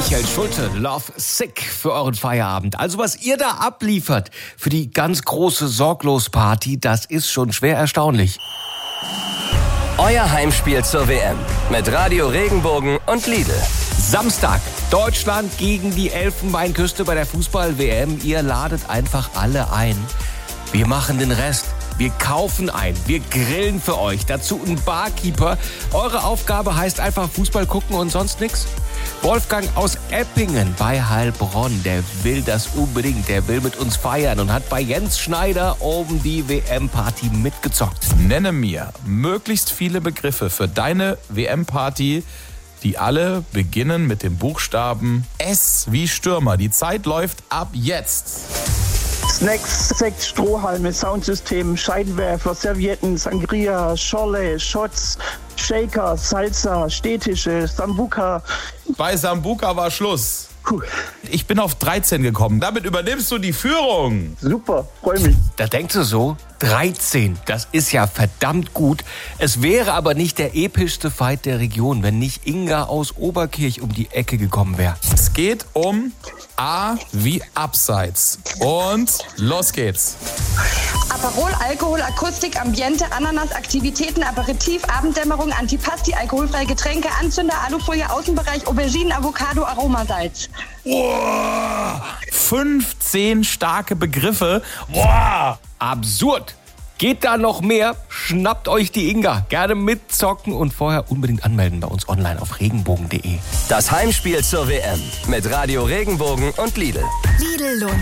Michael Schulte, Love Sick für euren Feierabend. Also was ihr da abliefert für die ganz große Sorglos-Party, das ist schon schwer erstaunlich. Euer Heimspiel zur WM mit Radio Regenbogen und Lidl. Samstag, Deutschland gegen die Elfenbeinküste bei der Fußball-WM. Ihr ladet einfach alle ein. Wir machen den Rest. Wir kaufen ein, wir grillen für euch. Dazu ein Barkeeper. Eure Aufgabe heißt einfach Fußball gucken und sonst nix. Wolfgang aus Eppingen bei Heilbronn, der will das unbedingt. Der will mit uns feiern und hat bei Jens Schneider oben die WM-Party mitgezockt. Nenne mir möglichst viele Begriffe für deine WM-Party, die alle beginnen mit dem Buchstaben S wie Stürmer. Die Zeit läuft ab jetzt. Snacks, Sekt, Strohhalme, Soundsystem, Scheinwerfer, Servietten, Sangria, Schorle, Shots, Shaker, Salsa, Stehtische, Sambuca. Bei Sambuca war Schluss. Puh. Ich bin auf 13 gekommen. Damit übernimmst du die Führung. Super, freue mich. Da denkst du so, 13, das ist ja verdammt gut. Es wäre aber nicht der epischste Fight der Region, wenn nicht Inga aus Oberkirch um die Ecke gekommen wäre. Es geht um A wie Abseits. Und los geht's. Aperol, Alkohol, Akustik, Ambiente, Ananas, Aktivitäten, Aperitif, Abenddämmerung, Antipasti, alkoholfreie Getränke, Anzünder, Alufolie, Außenbereich, Auberginen, Avocado, Aromasalz. Oh, 15 starke Begriffe. Boah. Absurd! Geht da noch mehr? Schnappt euch die Inga. Gerne mitzocken und vorher unbedingt anmelden bei uns online auf regenbogen.de. Das Heimspiel zur WM mit Radio Regenbogen und Lidl. Lidl lohnt